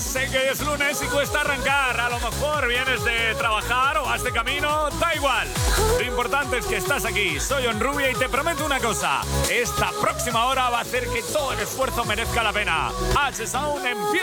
sé que es lunes y cuesta arrancar. A lo mejor vienes de trabajar o vas de camino, da igual. Lo importante es que estás aquí. Soy Onrubia y te prometo una cosa. Esta próxima hora va a hacer que todo el esfuerzo merezca la pena. H-Sound empieza.